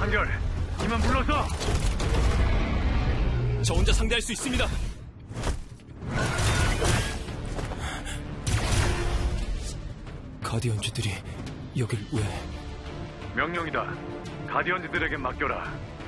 한결, 이만 물러서! 저 혼자 상대할 수 있습니다. 가디언즈들이 여길 왜? 명령이다. 가디언즈들에게 맡겨라.